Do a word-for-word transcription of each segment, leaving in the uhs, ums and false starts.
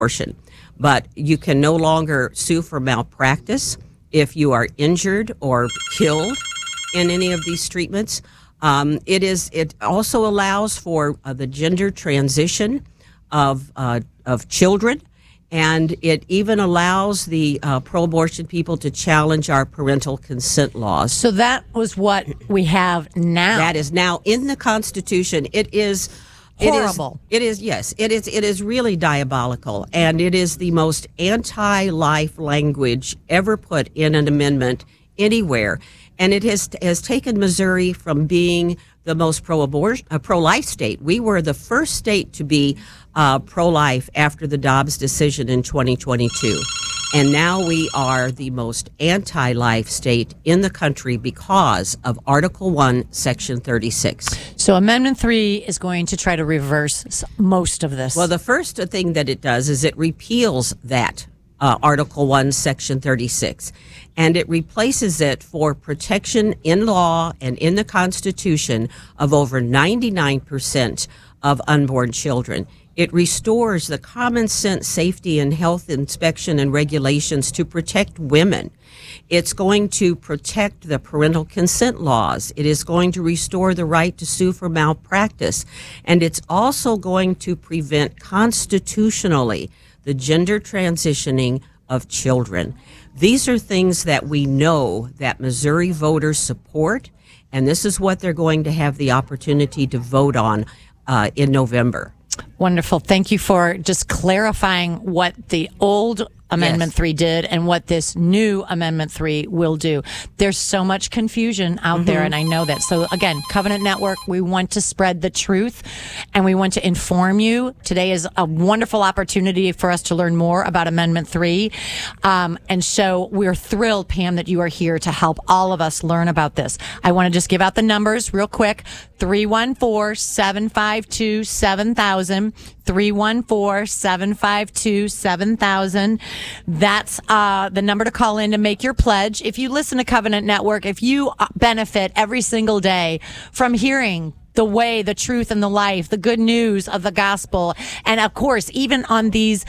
abortion. But you can no longer sue for malpractice if you are injured or killed in any of these treatments. Um, it is. It also allows for uh, the gender transition of uh, of children, and it even allows the uh, pro-abortion people to challenge our parental consent laws. So that was what we have now. That is now in the Constitution. It is horrible. It is, it is yes. It is. It is really diabolical, and it is the most anti-life language ever put in an amendment anywhere. And it has has taken Missouri from being the most pro-abortion, uh, pro-life state. We were the first state to be uh, pro-life after the Dobbs decision in twenty twenty-two. And now we are the most anti-life state in the country because of Article one, Section thirty-six. So Amendment three is going to try to reverse most of this. Well, the first thing that it does is it repeals that uh, Article one, Section thirty-six. And it replaces it for protection in law and in the Constitution of over ninety-nine percent of unborn children. It restores the common sense safety and health inspection and regulations to protect women. It's going to protect the parental consent laws. It is going to restore the right to sue for malpractice. And it's also going to prevent constitutionally the gender transitioning of children. These are things that we know that Missouri voters support, and this is what they're going to have the opportunity to vote on uh, in November. Wonderful. Thank you for just clarifying what the old Amendment yes. three did and what this new Amendment three will do. There's so much confusion out mm-hmm. there, and I know that. So again, Covenant Network, we want to spread the truth and we want to inform you. Today is a wonderful opportunity for us to learn more about Amendment three. Um, and so we're thrilled, Pam, that you are here to help all of us learn about this. I want to just give out the numbers real quick. three one four, seven five two, seven thousand. three one four, seven five two, seven thousand. That's uh, the number to call in to make your pledge. If you listen to Covenant Network, if you benefit every single day from hearing the way, the truth, and the life, the good news of the gospel, and of course, even on these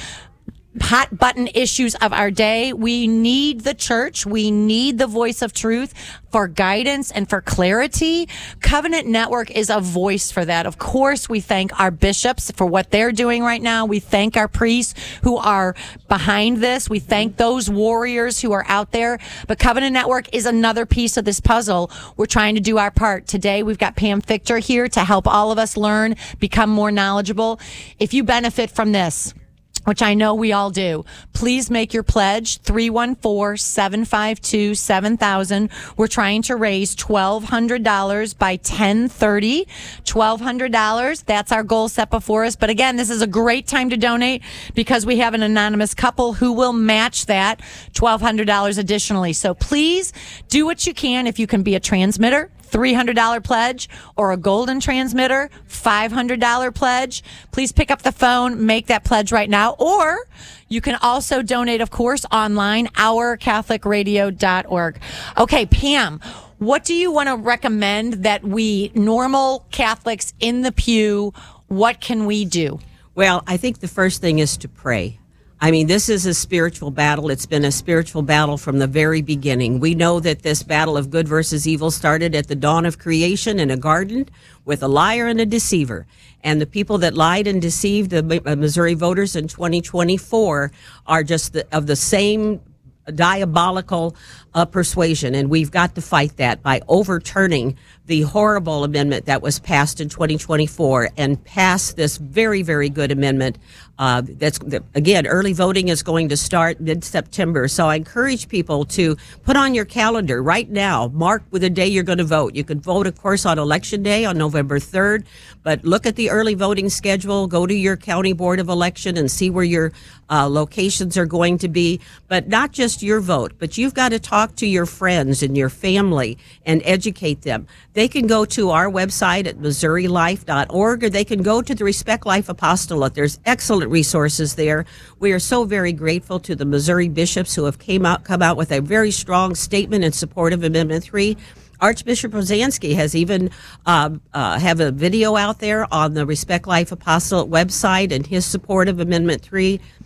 hot button issues of our day, we need the church. We need the voice of truth for guidance and for clarity. Covenant Network is a voice for that. Of course, we thank our bishops for what they're doing right now. We thank our priests who are behind this. We thank those warriors who are out there. But Covenant Network is another piece of this puzzle. We're trying to do our part. Today, we've got Pam Fichter here to help all of us learn, become more knowledgeable. If you benefit from this, which I know we all do, please make your pledge, three one four, seven five two, seven thousand. We're trying to raise twelve hundred dollars by ten thirty. twelve hundred dollars, that's our goal set before us. But again, this is a great time to donate because we have an anonymous couple who will match that twelve hundred dollars additionally. So please do what you can. If you can be a transmitter, three hundred dollars pledge, or a golden transmitter, five hundred dollars pledge. Please pick up the phone, make that pledge right now. Or you can also donate, of course, online, our catholic radio dot org. Okay, Pam, what do you want to recommend that we, normal Catholics in the pew, what can we do? Well, I think the first thing is to pray. I mean, this is a spiritual battle. It's been a spiritual battle from the very beginning. We know that this battle of good versus evil started at the dawn of creation in a garden with a liar and a deceiver. And the people that lied and deceived the Missouri voters in twenty twenty-four are just the, of the same diabolical uh, persuasion. And we've got to fight that by overturning the horrible amendment that was passed in twenty twenty-four and pass this very, very good amendment. Uh, that's again, early voting is going to start mid-September. So I encourage people to put on your calendar right now, mark with the day you're going to vote. You can vote, of course, on Election Day on November third, but look at the early voting schedule. Go to your county board of election and see where your uh, locations are going to be. But not just your vote, but you've got to talk to your friends and your family and educate them. They can go to our website at missouri life dot org, or they can go to the Respect Life Apostolate. There's excellent resources there. We are so very grateful to the Missouri bishops who have came out come out with a very strong statement in support of Amendment three. Archbishop Rosansky has even uh, uh, have a video out there on the Respect Life Apostolate website and his support of Amendment three.